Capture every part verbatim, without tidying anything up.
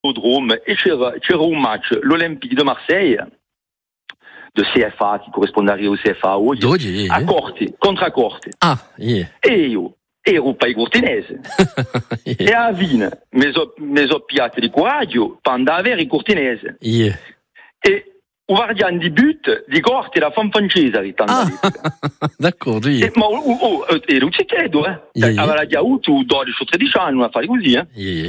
Drôme e c'era, c'era un match, l'Olympique de Marseille, de C F A, che corrisponderebbe al C F A oggi, Oggi, a Corte, contro a Corte. Ah, yeah. E io ero pai cortinese. Yeah. E a Vina mi sono piato di coraggio per andare a vedere i cortinese. Yeah. E il guardiano di but di Corte era fanfancese ritando Ah, d'accordo, yeah. e, ma oh, oh, ero cicchedo, eh. Yeah, yeah. Aveva già avuto dodici o tredici anni, una fare così, eh. Yeah.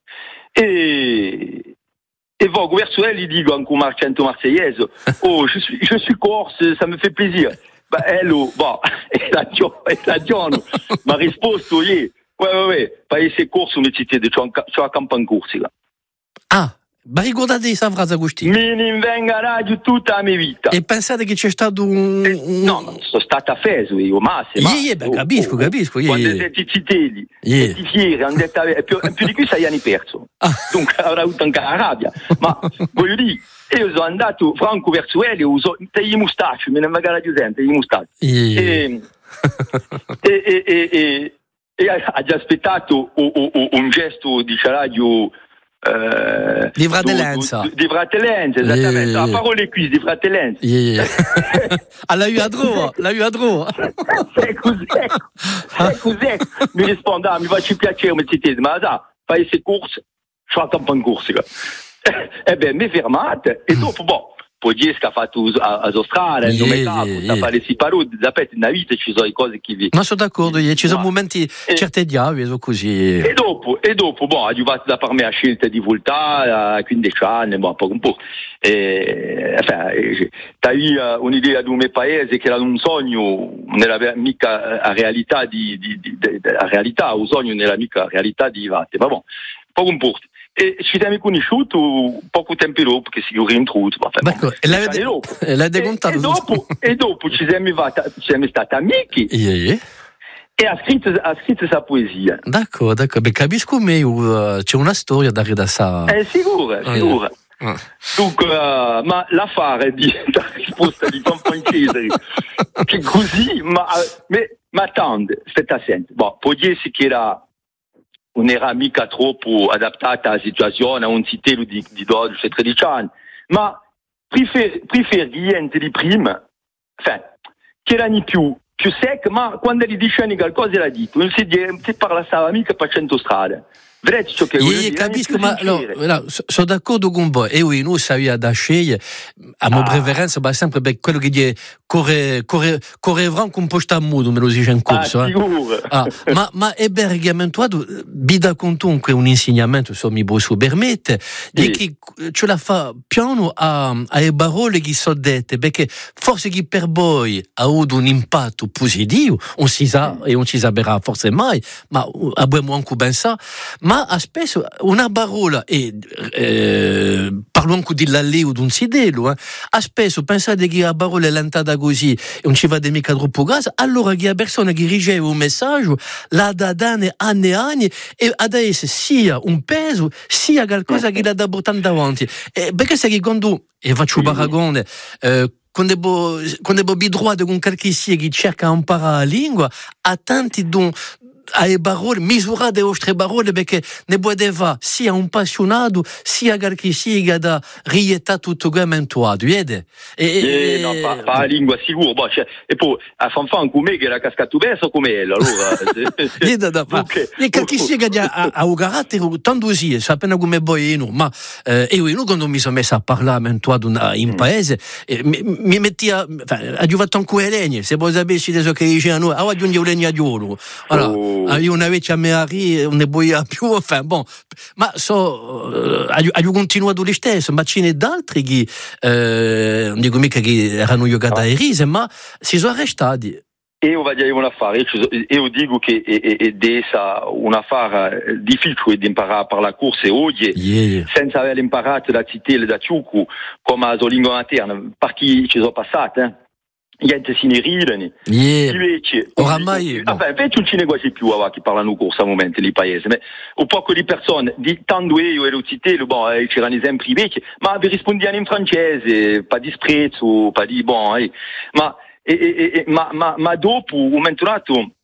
Et, et va verso elle, il dit encore marchando marseillaise, oh, je suis, je suis corse, ça me fait plaisir. Bah, elle, oh, bah, elle a dit, elle a dit, ma risposta, oui, ouais, ouais, ouais, paese corso, mi cite, c'ho a campagna corsi, là. Ah, ma ricordate questa frase, Agostino? Mi ne invenga radio tutta la mia vita. E pensate che c'è stato un... un... No, no, sono stata a Feso io, ma se Yeah, yeah, beh, capisco, oh, capisco, yeah, quando yeah. siete citati, Yeah. siete fieri, hanno detto, eh, più, più di qui sei anni perso. Ah. Dunque avrà avuto anche la rabbia. Ma voglio dire, io sono andato franco verso lui, uso i mustacci, me ne magari di gente, i mustacci. Yeah. E, e, e, e, e, e ha già aspettato o, o, o, un gesto di radio. Eh, di fratellanza. Di, di, di fratellanza, esattamente. Yeah. A parole qui, di fratellanza. Yeah. Ah, l'ha eu a droga, l'ha eu a droga. È così, è così. Mi risponde, ah, mi faccio piacere, mi dite, ma da, fai queste corse, c'ho la campagna corsica. E beh, mi fermate, e dopo, boh, poi dire che ha fatto a, a strada, Yeah, non mi capo, yeah, da yeah. fare si parole, sapete, nella vita ci sono le cose che vi... Ma sono d'accordo, yeah. Ci sono No. momenti, E- certe diavoli, sono così. E dopo, e dopo, boh, ha arrivato da per me a scelta di voltare a quindici anni, boh, poco un po'. E, enfin, t'hai un'idea di un mio paese che era un sogno, non era mica la realtà di, di, di, di la realtà, un sogno non era mica la realtà di Ivate, ma bon, poco un po'. E ci siamo conosciuti poco tempo dopo che si è rintrovato. D'accordo, e l'avete, e l'avete contato? E dopo, e dopo ci siamo, ci siamo stati amici. Yeah, yeah. E ha scritto, ha scritto sa poesia. D'accordo, d'accordo. Beh, capisco meglio, uh, c'è una storia da da sa. È sicuro, è sicuro. Ah. Dunque, uh, ma l'affare di la risposta di San Francese, che così, ma, ma, ma attende, state attenti. Boh, può dirsi che era, non era mica troppo adattata alla situazione, a un citello di, di dodici tredici anni, ma prefer, prefer niente di prima, enfin, che era di più, più secco, ma quando gli dice qualcosa l'ha detto, non si, si parla stava mica facendo strada. Vedete ciò che Io voglio dire? capisco, ma allora, sono d'accordo con voi. E noi, noi sappiamo da scegliere, a mia Ah. preferenza, ma sempre per quello che dice corre, corre, correvran con posta a mudo, me lo dice in corso. Ah, eh. sicuro. Ah, ma, ma è bergamentato, bida comunque un insegnamento, se mi posso permettere, di Sì. che ce la fa piano a, a parole che sono dette, perché forse che per voi ha avuto un impatto positivo, non si sa e non si saprà forse mai, ma abbiamo anche pensato. Ma ha spesso una parola, e eh, parlo anche di l'alleo di un sidello, eh, ha spesso pensate che la parola è lentata così e non ci va di mica troppo gas, allora che la persona che riceve un messaggio la dà da anni, anni, anni, e adesso sia un peso, sia qualcosa che la dà portando davanti. E perché sai che quando, e faccio un paragone, eh, quando è bidroato con qualche sia che cerca di imparare la lingua, ha tanti don alle parole, misurare le vostre parole, perché ne poteva sia un appassionato sia qualche sia da rietta tutto commentato, vede? E, Eh, no, fa, fa la lingua sicuro, boh, cioè, e poi a fanfan come che era cascato verso come ella, allora. da, da, ma, Okay. e qualche sia che ha, ha un carattere tanto così, sapendo come voi no, ma eh, io quando mi sono messo a parlare in paese, eh, mi, mi metti a, ha giocato anche le legne, se voi sapessi adesso che dicevano, ah, aggiungi un legnagiolo, allora, Oh. io una vecchia Mary non ne boia più, enfin, bon, ma so, eh, ho continuato lo stesso, ma ce n'è d'altri che, eh, non dico mica che erano giocati a rise, ma si sono arrestati. Io voglio dire un affare, io dico che è, è, è dessa un affare difficile di imparare per la corsa oggi, Yeah. senza aver imparato da citare da ciucco come la sua lingua materna, perché ci sono passate, eh? Niente si ne ridono. Yeah. Invece, Oramai, ah, beh, invece non ce ne quasi più a che parlano corsa a momenti nei paesi, ma un poco di persone, di tanto io ero citato, bon, eh, c'erano esempi vecchi, ma vi rispondevano in francese, pas di sprezzo, pas di bon, eh. ma, e, e, e, ma, ma, ma dopo, un momento dato,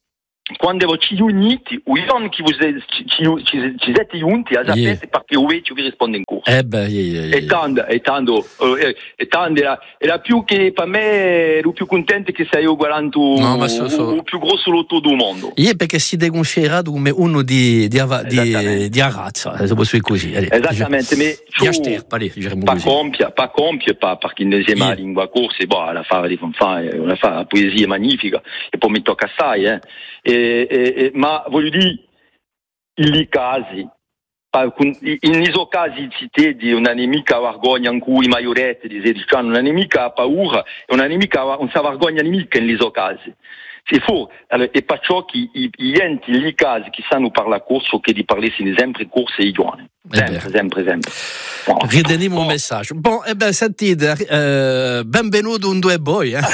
quando ci uniti, o io che ci, ci, ci, ci siete uniti, a sapere yeah. perché voi ci risponde in corso. Eh beh, yeah, yeah, e tanto, e tanto, eh, e tanto era, era più che per me ero più contento che sei io guardando no, ma so, so. il più grosso lotto del mondo. Yeah, perché si è considerato come uno di, di, di, di Arazza, se posso dire così. Allez, esattamente, ma di Asterpa, pas compia, pas compia, pas perché non sia yeah. lingua corsa, e boh, la fare di fanfare, la fa la poesia magnifica, e poi mi tocca assai, eh. E, e, e, ma voglio dire, in casi, in iso casi cité di una nemica vergogna in cui maioretti di sedici anni, una nemica ha paura, e una nemica non sa vergogna nemica in iso casi. Se fu, allora, e perciò che i, i enti lì casi che sanno parlare corso che di parlarsi sempre corse e idonee. Sempre, eh sempre, sempre. Bon. Rideniamo un messaggio. Bon, e eh beh, sentite, eh, benvenuto un due boy, eh.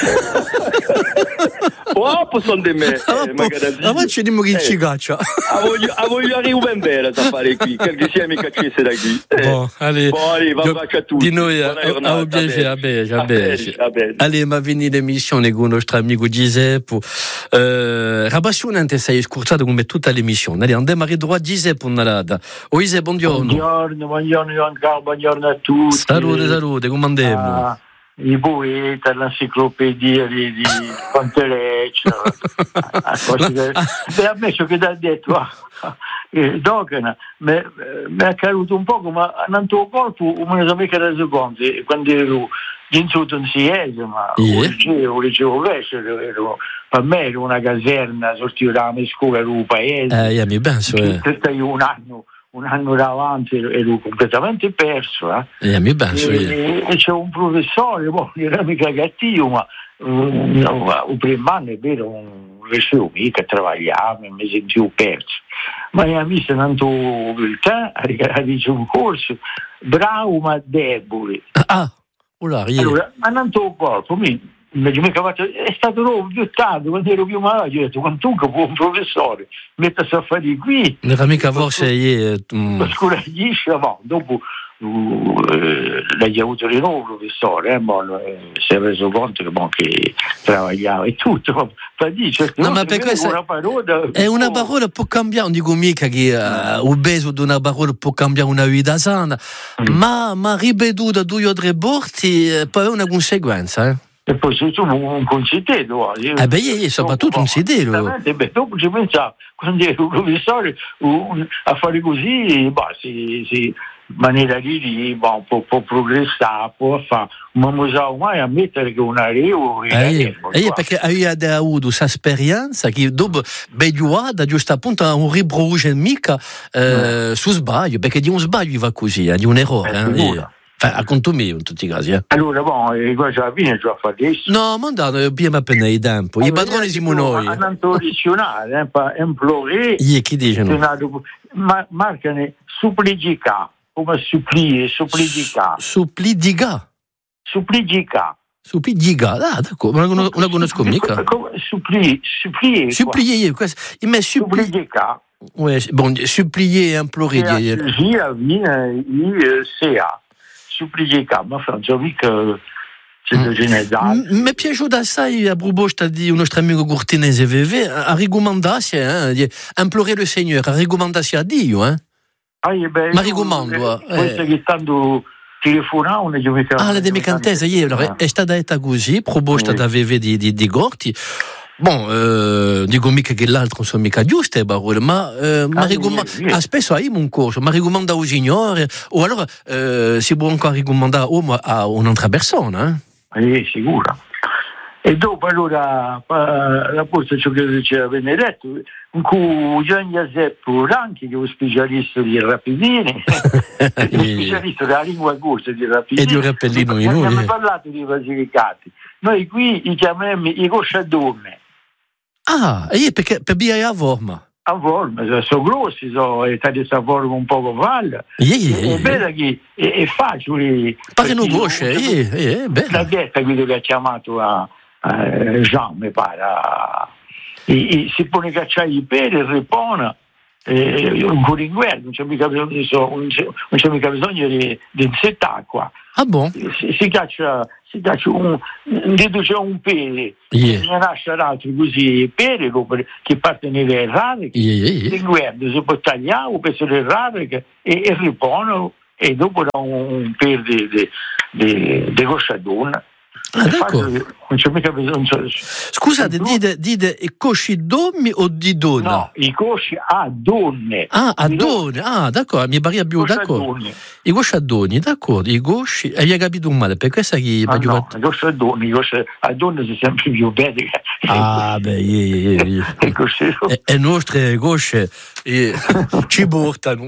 Oh, possono di me, ma poi ci dimo che ci caccia. A voglio arrivo ben bene a fare qui, che sia mi cacciesse da qui. Bon, allez, bon, allez, va bacio a tutti. Di noi, a piacere, a bene, a bene. Allez, ma veni l'emissione con il nostro amico Giuseppe. Eh, Rabassionante sei scurzato come tutta l'emissione. Allez, andiamo a ridurre Giuseppe una lada. Oh, Giuseppe, buongiorno. Buongiorno, buongiorno, buongiorno, buongiorno a tutti. Salute, salute, come andiamo? Ah, i poeti, l'enciclopedia di, di Pantereccio, beh, a me ciò che ti ha detto eh, Docana mi è accaduto un po' ma non tuo corpo non so mica reso conto quando ero in sotto in Siese, ma yeah. liceo, liceo Vesce, ero, per me era una caserma, sortivo dalla mia scuola, ero un paese, eh, io mi penso, eh. un anno un anno davanti ero completamente perso, eh. Eh, mi penso, e, e, e c'è un professore, boh, non era mica cattivo, ma um, no, il primo anno è vero, un liceo mica travagliava, mi sentivo perso, ma mi ha visto tanto viltà, ha detto un corso, bravo ma debole. Ah, allora, allora ma non tu corpo, mi è stato proprio più tardi quando ero più malato, io ho detto quantunque può un professore mettersi a fare qui non fa mica forse scoragliisce, ma dopo uh, eh, l'hai avuto di nuovo professore, eh, ma eh, si è reso conto che, bon, che travagliava e tutto, ma per dire, no, ma per questa una parola è una oh. parola può cambiare, non dico mica che uh, un beso di una parola può cambiare una vita sana, mm. ma, ma ripetuta due o tre volte poi è una conseguenza, eh. E poi se tu un consiglio, eh beh, io, soprattutto un consiglio. Beh, dopo ci pensavo, quando ero professore, un, a fare così, bah, si, si, in maniera di, bah, può, può progressare, può fare, ma non so mai ammettere che una revo eh, eh, perché hai avuto questa esperienza che dopo Begliuada, giusto appunto, un ribrugge mica eh, mm. su sbaglio, perché di un sbaglio va così, eh, di un errore. Eh, eh. A conto mio in tutti i casi, eh. Allora, bon, e cosa alla fine già fa adesso? No, ma andato, abbiamo appena il tempo. Allora, i padroni siamo noi. Hanno tradizionale, eh, per implorare. Gli chi dicono? Ma marcano supplica, come supplie, supplica. Supplica. Supplica. Supplica, ah, d'accordo, non la conosco mica. Supplie, supplie. Supplier, il me supplica. Ouais, bon, supplier, implorer. Sì, avviene il C A. Supplica, ma faccio mica mi è piaciuto assai a proposta di un nostro amico cortinese Veve a ricomandarsi, eh, di implorare il Signore, a ricomandarsi a Dio, eh. Ah, beh, ma ricomando, eh. Questo che stanno telefonando, io mi ah, la demicantese, allora, è stata detta così, proposta da Veve di, di, di Gorti. Bon, eh, dico mica che l'altro non sono mica giuste, parole, ma eh, ah, ricomanda, ah, spesso hai un corso, ma ricomanda al Signore, o allora eh, si può ancora ricomandare a un'altra persona, eh? Eh, sicuro. E dopo allora la posta ciò che diceva Benedetto, in cui Gian Giuseppe Ranchi, che è un specialista di rapidini, è un specialista della lingua corsa di rapidini, e di un rappellino in noi. Abbiamo parlato di basilicati, noi qui li chiamiamo i cosciadome. Ah, e perché per via a forma? A forma, sono grossi, sono di questa forma un po' valle. Yeah, yeah, è bello che è, è facile. Pare non conosce, è bello. La detta quello che ha chiamato a, a Jean, mi pare. E, e si pone a cacciare i peri, ripone, eh, un po' in guerra, non c'è mica bisogno, non c'è, non c'è mica bisogno di, di insettare qua. Ah bon? Si, si caccia, si caccia un, deduce un pere, Yeah. ne nasce l'altro così, pere che parte nelle rare, che Yeah, yeah, yeah. il guardo si può tagliare, per le rare che, e, e ripono, e dopo da un, un pere di, di, di, di cosciadona. Ah, d'accordo. Non c'è mica bisogno. Scusate, dite, dite cosci dommi o di donna? No, i cosci a donne. Ah, a donne, ah, d'accordo, mi pare più, d'accordo. I cosci a donne, d'accordo, i cosci, e vi hai capito male, per questo che... Ah, no, i cosci a donne, i cosci a donne sono sempre più belli. Ah, beh, yeah, yeah, yeah. E così. E, e nostre cosce eh, ci portano.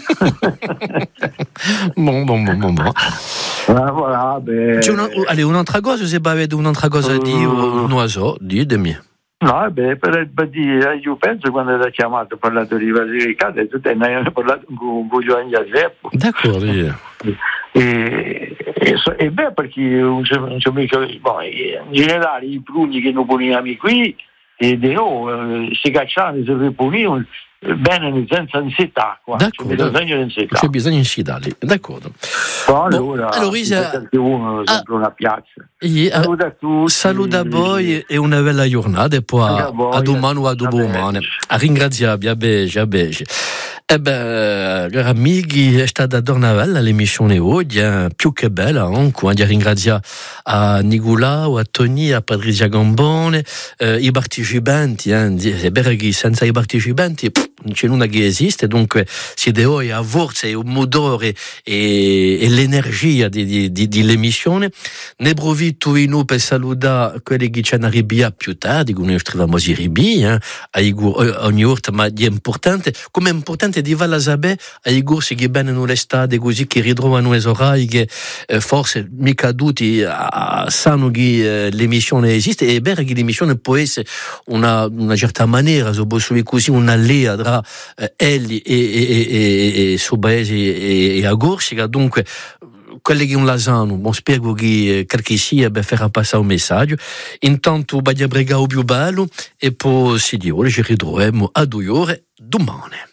Bon, bon, bon, bon, bon. Ah, voilà, beh. C'è una, allez, un'altra cosa, se avete un'altra cosa a dire, non lo so, ditemi. No, beh, per, per dire, io penso quando ti ha chiamato, ho parlato di Basilicata e tu te ne hai parlato con Giovanni Giuseppe. D'accordo, yeah. E, e, e beh, perché non c'è, non c'è mica, boh, in generale i pruni che non poniamo qui, e di no, si cacciavano, si riponivano bene senza ansietà, qua. D'accordo. C'è bisogno di ansietà. C'è bisogno di insidarli, d'accordo. Bon, allora, allora Isa, uno sempre ah, una piazza. Yeah, saluta a tutti. Saluta a voi e una bella giornata e poi a, a domani o a domani. A ringraziarvi, a bege, a bege. Eh beh, cari amici, è stata una bella l'emissione oggi, eh, più che bella, anche, a ringraziare a Nicolao, a Tony, a Patrizia Gambone, eh, i partecipanti, eh, è vero che senza i partecipanti pff, non c'è nulla che esiste, dunque siete voi a forza e un motore e, e l'energia di, di, di l'emissione. Ne approfitto in per salutare quelli che ci hanno arrivato più tardi, che noi stavamo a ribi, eh, ogni volta, ma è importante, come è importante di valere sapere ai corsi che bene non l'estate così che ritrovano le orai che eh, forse mica tutti uh, sanno che uh, l'emissione esiste. È vero che l'emissione può essere una, una certa maniera, so posso dire così, un'allea tra uh, Elli e, e, e, e Sobresi e, e a Corsica, dunque quelli che non la sanno, bon, spero che qualche sia per far passare un messaggio. Intanto voglio pregare più bello e poi si dice ci ritroviamo a due ore domani.